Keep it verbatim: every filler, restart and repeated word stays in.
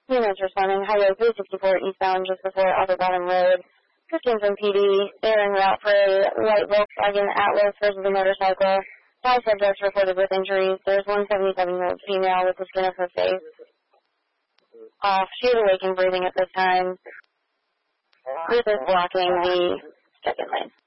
Units responding. Highway three sixty-four eastbound just before Upper Bottom Road. fifteen from P D. They're en route for a white Volkswagen Atlas versus a motorcycle. Five subjects reported with injuries. There's one seventy-seven-year-old female with the skin of her face off. She is awake and breathing at this time. This is blocking the second lane.